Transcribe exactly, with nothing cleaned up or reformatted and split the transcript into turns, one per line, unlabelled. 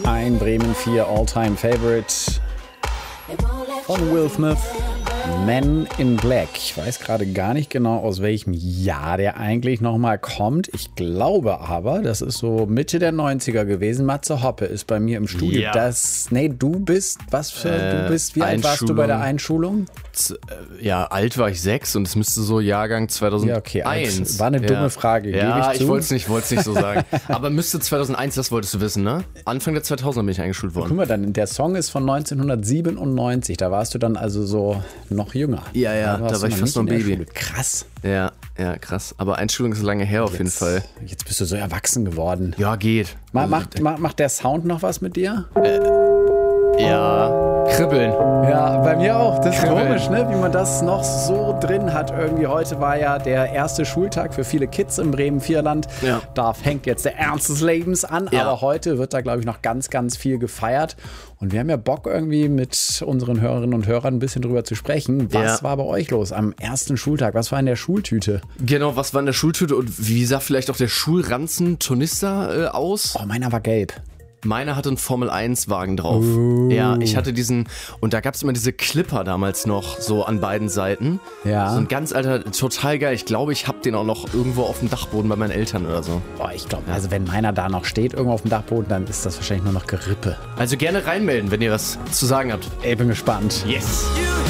Ein Bremen vier All-Time Favorite von Will Smith. Men in Black. Ich weiß gerade gar nicht genau, aus welchem Jahr der eigentlich nochmal kommt. Ich glaube aber, das ist so Mitte der neunziger gewesen. Matze Hoppe ist bei mir im Studio.
Ja.
Das, nee, du bist, was für,
Äh,
du bist, wie alt warst du bei der Einschulung?
Z- äh, Ja, alt war ich sechs und es müsste so Jahrgang zweitausendeins.
Ja, okay, alt. War eine
ja.
dumme Frage, gebe
Ja,
ich zu.
ich wollte es nicht, wollt's nicht so sagen. Aber müsste zweitausendeins, das wolltest du wissen, ne? Anfang der zweitausender bin ich eingeschult worden.
Guck mal, dann, der Song ist von neunzehnhundertsiebenundneunzig. Da warst du dann also so noch jünger.
Ja, ja,
warst
da war
du
ich fast noch
nicht
ein
in der
Baby.
Schule. Krass.
Ja, ja, krass. Aber Einschulung ist lange her auf jeden Fall.
Jetzt bist du so erwachsen geworden.
Ja, geht.
Ma, macht, ma, macht der Sound noch was mit dir?
Ja, kribbeln.
Ja, bei mir auch. Das ist
Kribbeln.
komisch, ne? Wie man das noch so drin hat. Irgendwie heute war ja der erste Schultag für viele Kids im Bremen-Vierland.
Ja.
Da fängt jetzt der Ernst des Lebens an.
Ja.
Aber heute wird da, glaube ich, noch ganz, ganz viel gefeiert. Und wir haben ja Bock, irgendwie mit unseren Hörerinnen und Hörern ein bisschen drüber zu sprechen. Was
Ja.
war bei euch los am ersten Schultag? Was war in der Schultüte?
Genau, was war in der Schultüte und wie sah vielleicht auch der Schulranzen Turnister äh, aus?
Oh, meiner war gelb.
Meiner hatte einen Formel eins Wagen drauf. Ja, ich hatte diesen, und da gab es immer diese Clipper damals noch, so an beiden Seiten.
Ja.
So ein ganz alter, total geil. Ich glaube, ich habe den auch noch irgendwo auf dem Dachboden bei meinen Eltern oder so.
Boah, ich glaube, also wenn meiner da noch steht, irgendwo auf dem Dachboden, dann ist das wahrscheinlich nur noch Gerippe.
Also gerne reinmelden, wenn ihr was zu sagen habt.
Ey, bin gespannt.
Yes!